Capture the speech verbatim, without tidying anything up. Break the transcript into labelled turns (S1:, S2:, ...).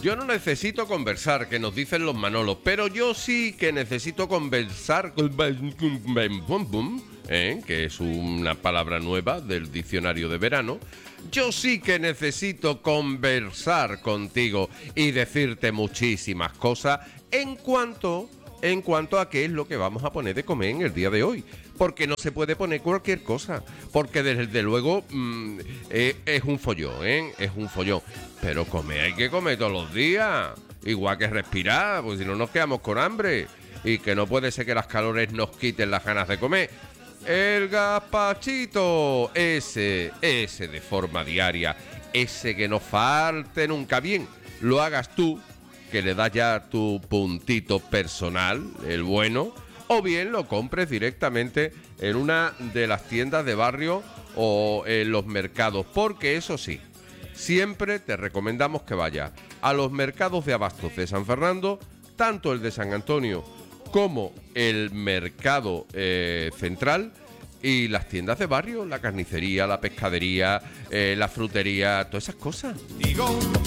S1: Yo no necesito conversar, que nos dicen los Manolos, pero yo sí que necesito conversar, ¿eh? Que es una palabra nueva del diccionario de verano. Yo sí que necesito conversar contigo y decirte muchísimas cosas en cuanto, en cuanto a qué es lo que vamos a poner de comer en el día de hoy. Porque no se puede poner cualquier cosa. Porque desde luego mmm, eh, es un follón, ¿eh? Es un follón. Pero comer hay que comer todos los días. Igual que respirar, porque si no nos quedamos con hambre. Y que no puede ser que las calores nos quiten las ganas de comer. El gazpachito, ese, ese de forma diaria, ese que no falte nunca bien, lo hagas tú, que le das ya tu puntito personal, el bueno, o bien lo compres directamente en una de las tiendas de barrio o en los mercados, porque eso sí, siempre te recomendamos que vayas a los mercados de abastos de San Fernando, tanto el de San Antonio como el mercado eh, central y las tiendas de barrio, la carnicería, la pescadería, eh, la frutería, todas esas cosas.
S2: Digo